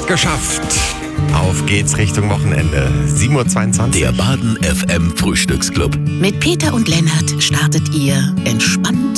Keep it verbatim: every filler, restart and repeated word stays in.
Geschafft. Auf geht's Richtung Wochenende. sieben Uhr zweiundzwanzig. Der Baden F M Frühstücksclub. Mit Peter und Lennart startet ihr entspannt